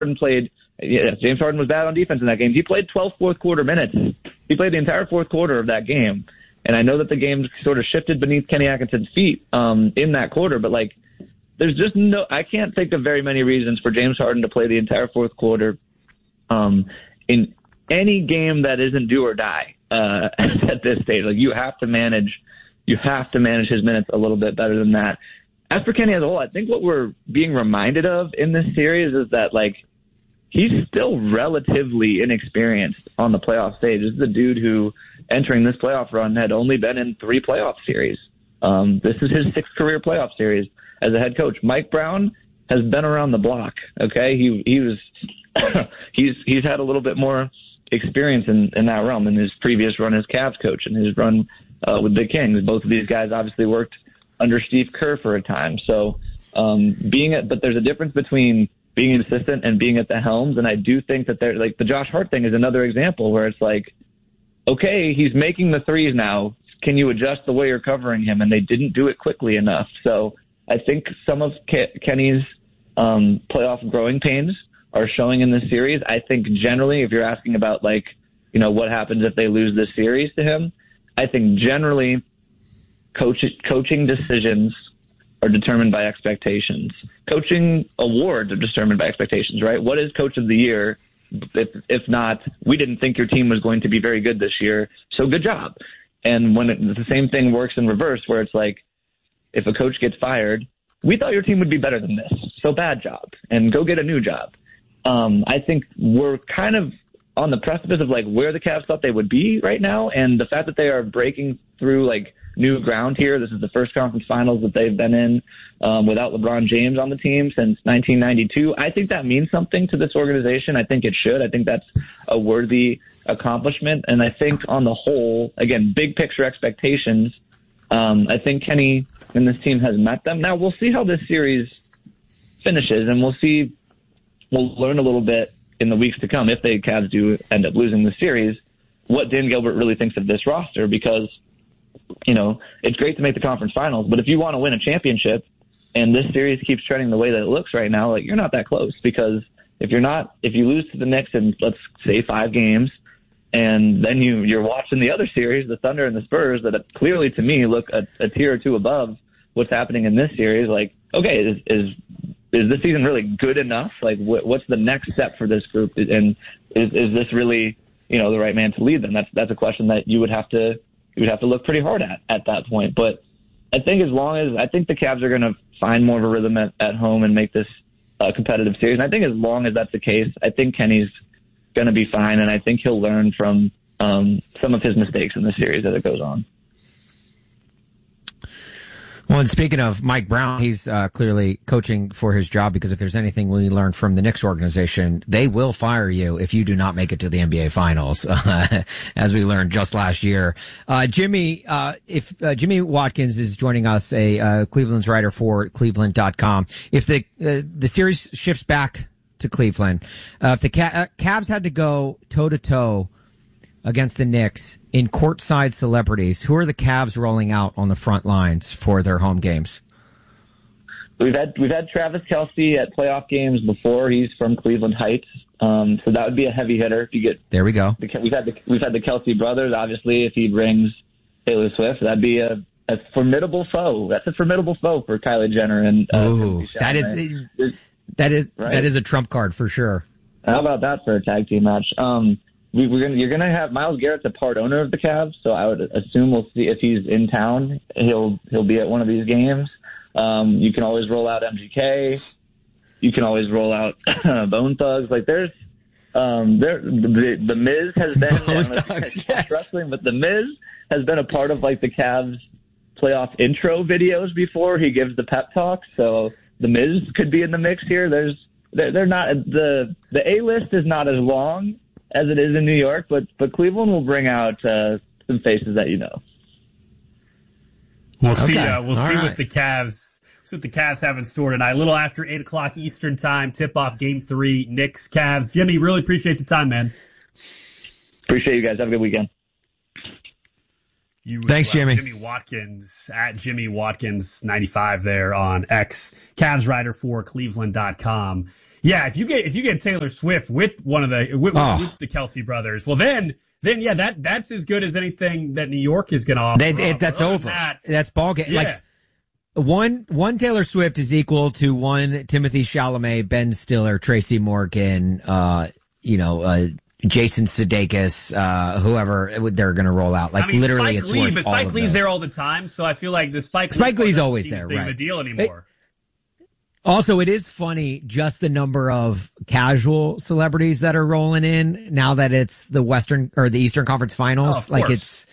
played. Yeah, James Harden was bad on defense in that game. He played 12 fourth quarter minutes. He played the entire fourth quarter of that game. And I know that the game sort of shifted beneath Kenny Atkinson's feet in that quarter, but like, there's just I can't think of very many reasons for James Harden to play the entire fourth quarter in any game that isn't do or die at this stage. Like, you have to manage his minutes a little bit better than that. As for Kenny as a whole, I think what we're being reminded of in this series is that, like, he's still relatively inexperienced on the playoff stage. This is a dude who, entering this playoff run, had only been in 3 playoff series. This is his 6th career playoff series as a head coach. Mike Brown has been around the block. Okay, he's had a little bit more experience in that realm in his previous run as Cavs coach and his run with the Kings. Both of these guys obviously worked under Steve Kerr for a time. So but there's a difference between being an assistant and being at the helms. And I do think that like, the Josh Hart thing is another example where it's like, okay, he's making the threes now. Can you adjust the way you're covering him? And they didn't do it quickly enough. So I think some of Kenny's playoff growing pains are showing in this series. I think generally, if you're asking about, like, you know, what happens if they lose this series to him, I think generally coaching decisions are determined by expectations. Coaching awards are determined by expectations, right? What is Coach of the Year? If not, we didn't think your team was going to be very good this year, so good job. And when the same thing works in reverse, where it's like, if a coach gets fired, we thought your team would be better than this, so bad job, and go get a new job. I think we're kind of on the precipice of, like, where the Cavs thought they would be right now, and the fact that they are breaking through, like, new ground here. This is the first conference finals that they've been in without LeBron James on the team since 1992. I think that means something to this organization. I think it should. I think that's a worthy accomplishment. And I think on the whole, again, big picture expectations, I think Kenny and this team has met them. Now, we'll see how this series finishes, and we'll learn a little bit in the weeks to come, if the Cavs do end up losing the series, what Dan Gilbert really thinks of this roster, because, you know, it's great to make the conference finals, but if you want to win a championship and this series keeps trending the way that it looks right now, like, you're not that close, because if you lose to the Knicks in, let's say, 5 games, and then you're watching the other series, the Thunder and the Spurs, that clearly to me look a tier or 2 above what's happening in this series, like, okay, is this season really good enough? Like, what's the next step for this group? And is this really, you know, the right man to lead them? That's a question that you would have to look pretty hard at that point. But I think I think the Cavs are going to find more of a rhythm at home and make this a competitive series. And I think as long as that's the case, I think Kenny's going to be fine. And I think he'll learn from some of his mistakes in the series as it goes on. Well, and speaking of Mike Brown, he's clearly coaching for his job, because if there's anything we learned from the Knicks organization, they will fire you if you do not make it to the NBA Finals, as we learned just last year. Jimmy Watkins is joining us, Cleveland's writer for Cleveland.com. If the series shifts back to Cleveland, if the Cavs had to go toe-to-toe against the Knicks in courtside celebrities, who are the Cavs rolling out on the front lines for their home games? We've had Travis Kelce at playoff games before. He's from Cleveland Heights, so that would be a heavy hitter. If you get there, we go. We've had the Kelce brothers. Obviously, if he brings Taylor Swift, that'd be a formidable foe. That's a formidable foe for Kylie Jenner and that is a trump card for sure. How about that for a tag team match? You're gonna have Myles Garrett's a part owner of the Cavs, so I would assume we'll see if he's in town. He'll be at one of these games. You can always roll out MGK. You can always roll out Bone Thugs. Like the Miz has been wrestling, but the Miz has been a part of, like, the Cavs playoff intro videos before. He gives the pep talk, so the Miz could be in the mix here. They're not the A list is not as long as it is in New York, but Cleveland will bring out some faces that you know. We'll see. We'll see what the Cavs have in store tonight. A little after 8:00 Eastern time, tip off Game 3, Knicks Cavs. Jimmy, really appreciate the time, man. Appreciate you guys. Have a good weekend. Thanks, Jimmy. Jimmy Watkins at Jimmy Watkins 95 there on X. Cavs writer for Cleveland.com. Yeah, if you get Taylor Swift with one of with the Kelsey brothers, well then yeah, that's as good as anything that New York is going to offer. That's over. That's ball game. Yeah. Like one Taylor Swift is equal to one Timothée Chalamet, Ben Stiller, Tracy Morgan, Jason Sudeikis, whoever they're going to roll out. Like, literally, Spike Lee, but Spike Lee's there all the time, so I feel like the Spike Lee's always there, right? The deal anymore. Also, it is funny just the number of casual celebrities that are rolling in now that it's the Western or the Eastern Conference Finals. Like it's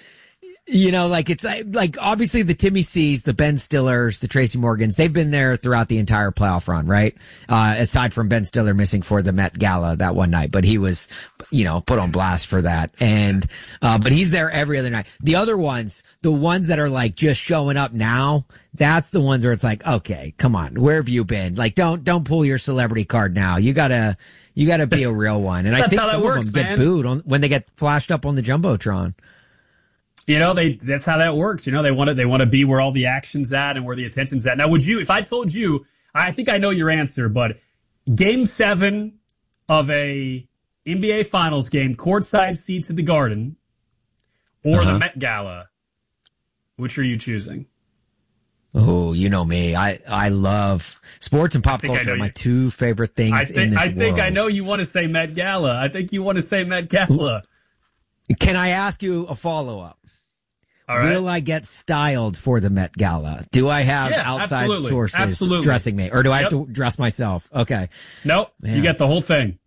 obviously the Timmy C's, the Ben Stillers, the Tracy Morgans, they've been there throughout the entire playoff run, right? Aside from Ben Stiller missing for the Met Gala that one night, but he was, put on blast for that. And, but he's there every other night. The other ones, the ones that are like just showing up now, that's the ones where it's like, okay, come on, where have you been? Like, don't pull your celebrity card now. You gotta be a real one. And I think some of them get booed when they get flashed up on the Jumbotron. That's how that works. They want to be where all the action's at and where the attention's at. Now, if I told you, I think I know your answer, but Game 7 of a NBA Finals game, courtside seats at the Garden, or the Met Gala, which are you choosing? Oh, you know me. I love sports and pop culture. Are my two favorite things in this world. I think I know you want to say Met Gala. I think you want to say Met Gala. Can I ask you a follow-up? All right. Will I get styled for the Met Gala? Do I have outside sources dressing me? Or do I have to dress myself? Okay. Nope. Man. You get the whole thing.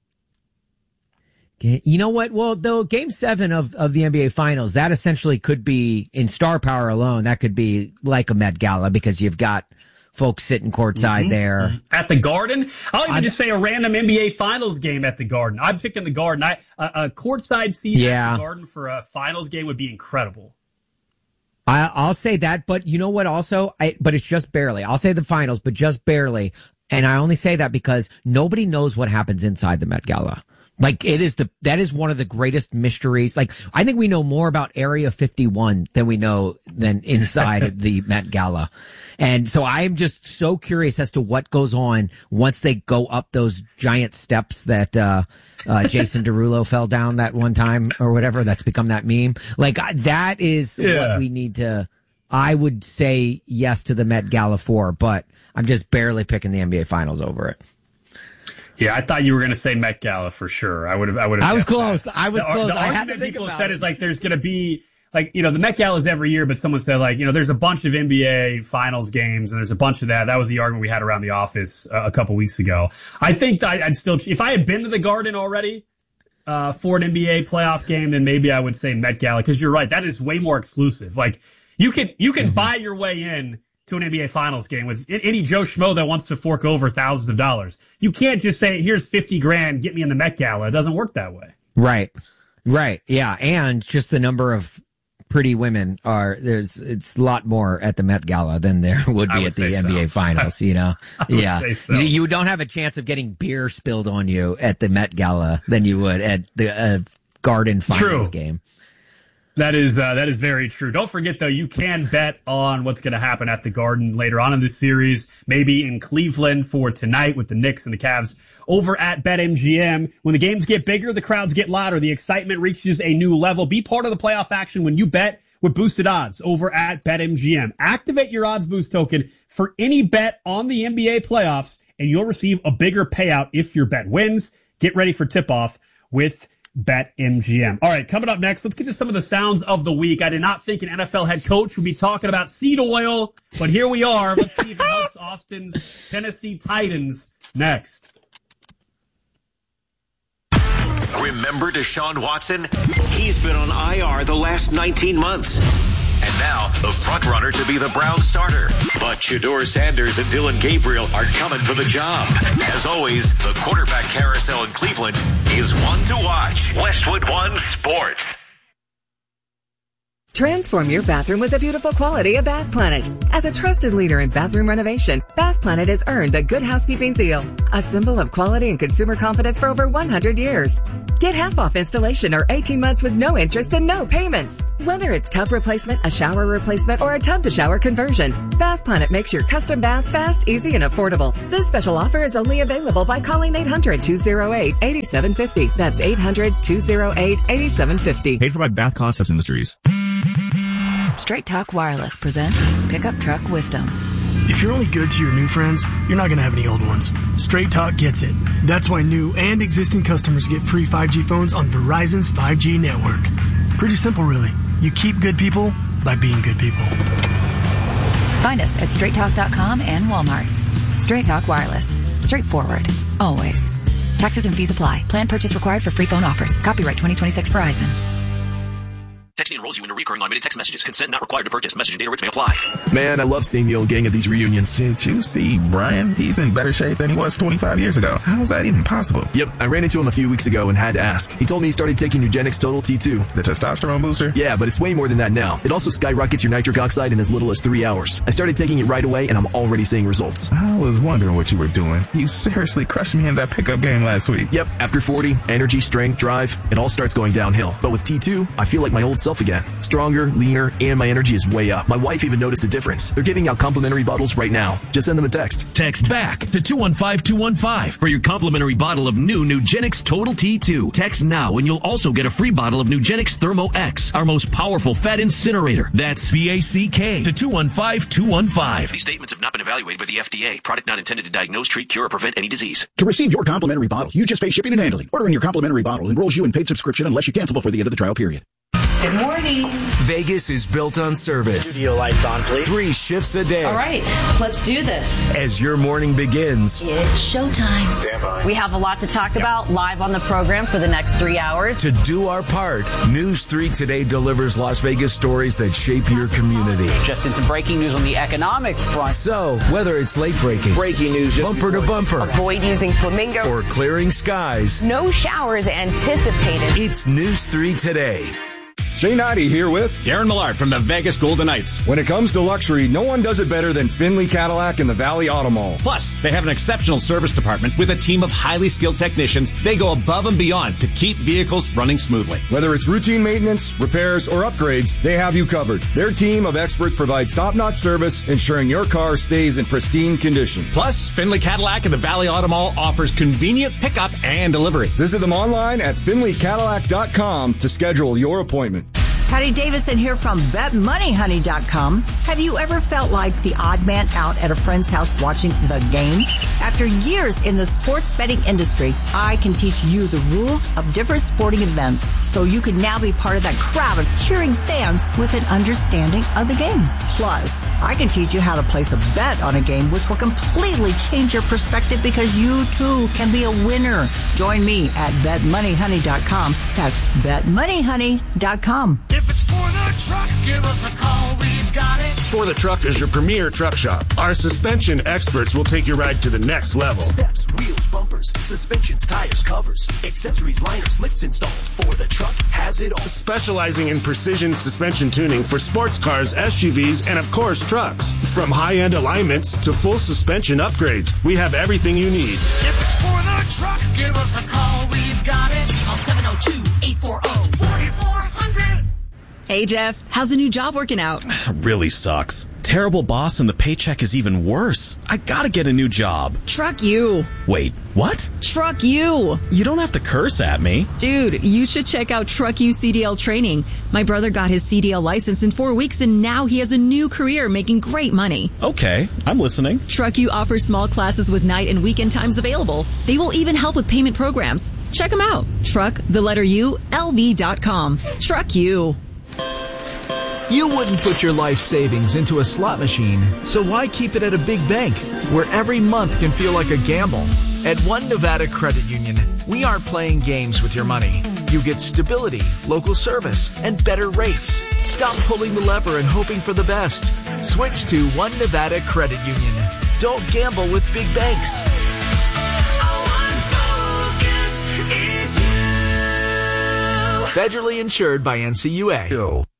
You know what? Well, though, Game 7 of the NBA Finals, that essentially could be, in star power alone, that could be like a Met Gala because you've got folks sitting courtside there. At the Garden? I'll even just say a random NBA Finals game at the Garden. I'm picking the Garden. A courtside seat at the Garden for a Finals game would be incredible. I'll say that, but you know what also? But it's just barely. I'll say the Finals, but just barely. And I only say that because nobody knows what happens inside the Met Gala. Like, that is one of the greatest mysteries. Like, I think we know more about Area 51 than inside the Met Gala. And so I'm just so curious as to what goes on once they go up those giant steps that, Jason Derulo fell down that one time or whatever. That's become that meme. Like, that is what we need to, I would say yes to the Met Gala for, but I'm just barely picking the NBA Finals over it. Yeah, I thought you were going to say Met Gala for sure. I would have. I was close. I was close. The argument people said is like there's going to be like the Met Gala is every year, but someone said like there's a bunch of NBA Finals games and there's a bunch of that. That was the argument we had around the office a couple weeks ago. I think I'd still, if I had been to the Garden already for an NBA playoff game, then maybe I would say Met Gala because you're right. That is way more exclusive. Like you can buy your way in to an NBA Finals game with any Joe Schmo that wants to fork over thousands of dollars. You can't just say, here's $50,000, get me in the Met Gala. It doesn't work that way. Right. Yeah. And just the number of pretty women it's a lot more at the Met Gala than there would be at the NBA Finals, Yeah. Say so. You don't have a chance of getting beer spilled on you at the Met Gala than you would at the Garden Finals game. That is very true. Don't forget, though, you can bet on what's going to happen at the Garden later on in this series, maybe in Cleveland for tonight with the Knicks and the Cavs over at BetMGM. When the games get bigger, the crowds get louder, the excitement reaches a new level. Be part of the playoff action when you bet with boosted odds over at BetMGM. Activate your odds boost token for any bet on the NBA playoffs, and you'll receive a bigger payout if your bet wins. Get ready for tip-off with BetMGM. All right, coming up next, let's get to some of the sounds of the week. I did not think an NFL head coach would be talking about seed oil, but here we are. Let's see if it helps Austin's Tennessee Titans next. Remember Deshaun Watson? He's been on IR the last 19 months. And now, the front runner to be the Browns starter. But Shedeur Sanders and Dylan Gabriel are coming for the job. As always, the quarterback carousel in Cleveland is one to watch. Westwood One Sports. Transform your bathroom with the beautiful quality of Bath Planet. As a trusted leader in bathroom renovation, Bath Planet has earned the Good Housekeeping seal, a symbol of quality and consumer confidence for over 100 years. Get half off installation or 18 months with no interest and no payments. Whether it's tub replacement, a shower replacement, or a tub-to-shower conversion, Bath Planet makes your custom bath fast, easy, and affordable. This special offer is only available by calling 800-208-8750. That's 800-208-8750. Paid for by Bath Concepts Industries. Straight Talk Wireless presents Pickup Truck Wisdom. If you're only good to your new friends, you're not going to have any old ones. Straight Talk gets it. That's why new and existing customers get free 5G phones on Verizon's 5G network. Pretty simple, really. You keep good people by being good people. Find us at straighttalk.com and Walmart. Straight Talk Wireless. Straightforward. Always. Taxes and fees apply. Plan purchase required for free phone offers. Copyright 2026 Verizon. Texting enrolls you in a recurring unlimited text messages. Consent not required to purchase. Message and data rates may apply. Man, I love seeing the old gang at these reunions. Did you see Brian? He's in better shape than he was 25 years ago. How is that even possible? Yep, I ran into him a few weeks ago and had to ask. He told me he started taking Nugenix Total T2. The testosterone booster? Yeah, but it's way more than that now. It also skyrockets your nitric oxide in as little as 3 hours. I started taking it right away and I'm already seeing results. I was wondering what you were doing. You seriously crushed me in that pickup game last week. Yep, after 40, energy, strength, drive, it all starts going downhill. But with T2, I feel like my old self again. Stronger, leaner, and my energy is way up. My wife even noticed a difference. They're giving out complimentary bottles right now. Just send them a text. Text BACK to 215-215 for your complimentary bottle of new Nugenix Total T2. Text now and you'll also get a free bottle of Nugenix Thermo X, our most powerful fat incinerator. That's BACK to 215-215. These statements have not been evaluated by the FDA. Product not intended to diagnose, treat, cure, or prevent any disease. To receive your complimentary bottle, you just pay shipping and handling. Ordering your complimentary bottle enrolls you in paid subscription unless you cancel before the end of the trial period. Good morning. Vegas is built on service. Studio lights on, please. 3 shifts a day. All right, let's do this. As your morning begins. It's showtime. Stand by. We have a lot to talk about live on the program for the next 3 hours. To do our part, News 3 Today delivers Las Vegas stories that shape your community. Just into breaking news on the economic front. So, whether it's late breaking, breaking news, bumper to bumper, avoid using flamingo, or clearing skies, no showers anticipated. It's News 3 Today. Shane Hottie here with Darren Millard from the Vegas Golden Knights. When it comes to luxury, no one does it better than Finley Cadillac and the Valley Auto Mall. Plus, they have an exceptional service department with a team of highly skilled technicians. They go above and beyond to keep vehicles running smoothly. Whether it's routine maintenance, repairs, or upgrades, they have you covered. Their team of experts provides top-notch service, ensuring your car stays in pristine condition. Plus, Finley Cadillac and the Valley Auto Mall offers convenient pickup and delivery. Visit them online at finleycadillac.com to schedule your appointment. Patty Davidson here from BetMoneyHoney.com. Have you ever felt like the odd man out at a friend's house watching the game? After years in the sports betting industry, I can teach you the rules of different sporting events so you can now be part of that crowd of cheering fans with an understanding of the game. Plus, I can teach you how to place a bet on a game which will completely change your perspective because you too can be a winner. Join me at BetMoneyHoney.com. That's BetMoneyHoney.com. If it's for the truck, give us a call, we've got it. For the Truck is your premier truck shop. Our suspension experts will take your ride to the next level. Steps, wheels, bumpers, suspensions, tires, covers, accessories, liners, lifts installed. For the Truck has it all. Specializing in precision suspension tuning for sports cars, SUVs, and of course trucks. From high-end alignments to full suspension upgrades, we have everything you need. If it's for the truck, give us a call, we've got it. On 702-840-4400. Hey, Jeff, how's the new job working out? Really sucks. Terrible boss and the paycheck is even worse. I gotta get a new job. Truck you. Wait, what? Truck you. You don't have to curse at me. Dude, you should check out Truck You CDL training. My brother got his CDL license in 4 weeks and now he has a new career making great money. Okay, I'm listening. Truck You offers small classes with night and weekend times available. They will even help with payment programs. Check them out. LV.com. Truck You. You wouldn't put your life savings into a slot machine, so why keep it at a big bank where every month can feel like a gamble? At One Nevada Credit Union, we aren't playing games with your money. You get stability, local service, and better rates. Stop pulling the lever and hoping for the best. Switch to One Nevada Credit Union. Don't gamble with big banks. Federally insured by NCUA.